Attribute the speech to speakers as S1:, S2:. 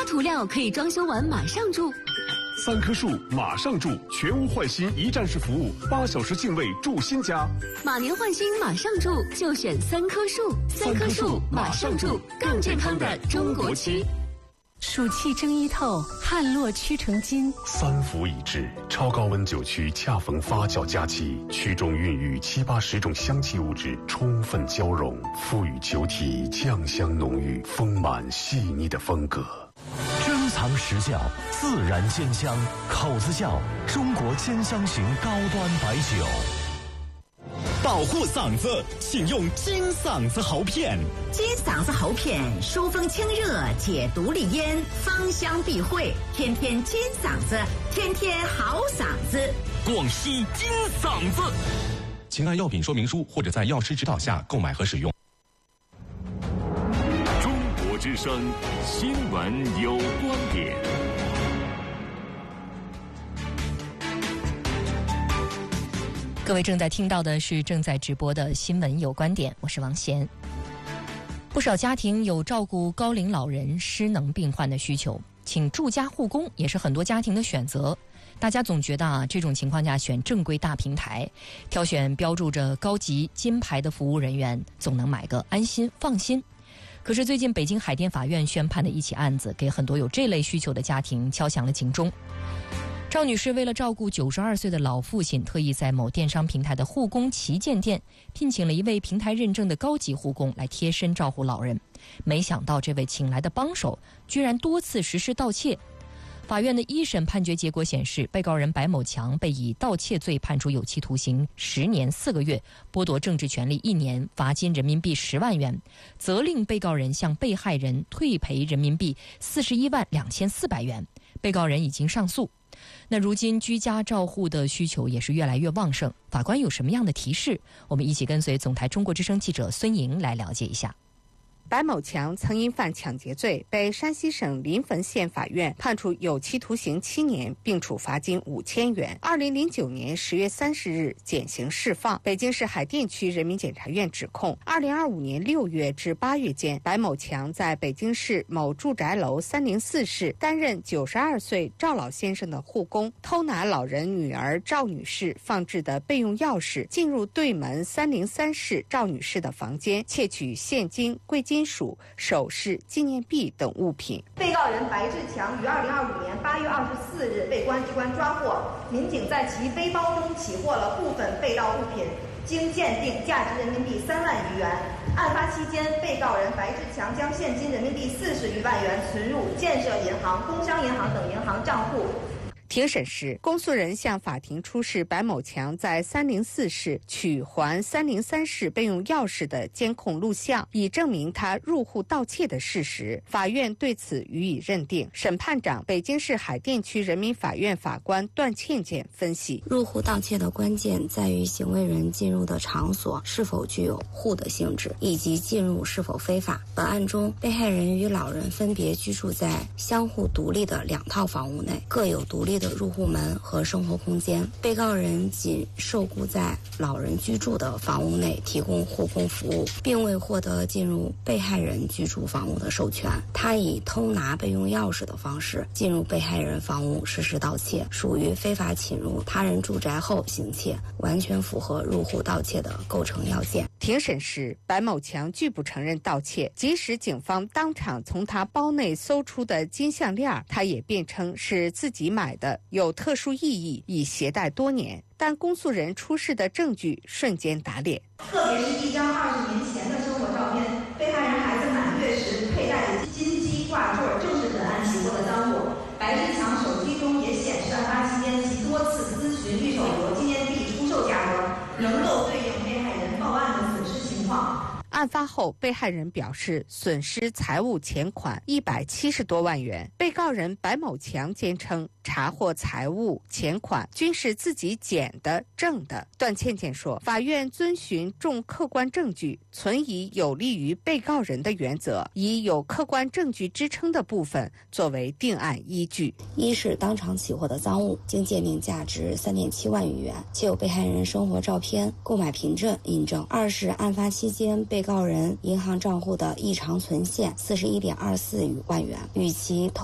S1: 涂料可以装修完马上住。
S2: 3棵树马上住，全屋换新一站式服务，8小时净位住新家。
S1: 马年换新马上住，就选3棵树。3棵树马上住，更健康的中国区。
S3: 暑气蒸衣透，旱落屈成金。
S2: 3伏已至，超高温酒曲恰逢发酵佳期，曲中孕育7、80种香气物质充分交融，赋予酒体酱香浓郁、丰满细腻的风格。
S4: 珍藏实窖，自然煎香，口子窖中国煎香型高端白酒。
S5: 保护嗓子，请用金嗓子喉片。
S6: 金嗓子喉片疏风清热，解毒利咽，芳香避秽，天天金嗓子，天天好嗓子。
S5: 广西金嗓子，
S7: 请按药品说明书或者在药师指导下购买和使用。
S5: 中国之声，新闻有观点。
S8: 各位正在听到的是正在直播的新闻有观点，我是王贤。不少家庭有照顾高龄老人、失能病患的需求，请住家护工也是很多家庭的选择。大家总觉得这种情况下选正规大平台，挑选标注着高级金牌的服务人员，总能买个安心放心。可是最近北京海淀法院宣判的一起案子，给很多有这类需求的家庭敲响了警钟。赵女士为了照顾92岁的老父亲，特意在某电商平台的护工旗舰店聘请了一位平台认证的高级护工来贴身照顾老人。没想到这位请来的帮手居然多次实施盗窃。法院的一审判决结果显示，被告人白某强被以盗窃罪判处有期徒刑10年4个月，剥夺政治权利1年，罚金人民币10万元，责令被告人向被害人退赔人民币41万2400元。被告人已经上诉。那如今居家照护的需求也是越来越旺盛，法官有什么样的提示？我们一起跟随总台中国之声记者孙莹来了解一下。
S9: 白某强曾因犯抢劫罪被山西省临汾县法院判处有期徒刑7年，并处罚金5000元。2009年10月30日减刑释放。北京市海淀区人民检察院指控，2025年6月至8月间，白某强在北京市某住宅楼304室担任92岁赵老先生的护工，偷拿老人女儿赵女士放置的备用钥匙，进入对门303室赵女士的房间，窃取现金、贵金属、首饰、纪念币等物品。
S10: 被告人白志强于2025年8月24日被公安机关抓获，民警在其背包中起获了部分被盗物品，经鉴定价值人民币3万余元。案发期间，被告人白志强将现金人民币40余万元存入建设银行、工商银行等银行账户。
S9: 庭审时，公诉人向法庭出示白某强在304室取还303室备用钥匙的监控录像，以证明他入户盗窃的事实。法院对此予以认定。审判长、北京市海淀区人民法院法官段倩倩分析：
S11: 入户盗窃的关键在于行为人进入的场所是否具有户的性质，以及进入是否非法。本案中，被害人与老人分别居住在相互独立的2套房屋内，各有独立的入户门和生活空间。被告人仅受雇在老人居住的房屋内提供护工服务，并未获得进入被害人居住房屋的授权。他以偷拿备用钥匙的方式进入被害人房屋实施盗窃，属于非法侵入他人住宅后行窃，完全符合入户盗窃的构成要件。
S9: 庭审时，白某强拒不承认盗窃，即使警方当场从他包内搜出的金项链，他也辩称是自己买的，有特殊意义，已携带多年。但公诉人出示的证据瞬间打脸，
S10: 特别是一张20年前的生活照片，被害人孩子满月时佩戴的金鸡挂坠，正是本案起获的赃物。白志强手机中也显示，案发期间其多次咨询玉手镯纪念币出售价格，能够对应被害人报案的损失情况。
S9: 案发后，被害人表示损失财物钱款170多万元。被告人白某强坚称查获财物钱款均是自己捡的挣的。段倩倩说，法院遵循重客观证据，存以有利于被告人的原则，以有客观证据支撑的部分作为定案依据。
S11: 一是当场起获的赃物，经鉴定价值3.7万余元，且有被害人生活照片、购买凭证印证。二是案发期间被告人银行账户的异常存现41.24万元，与其偷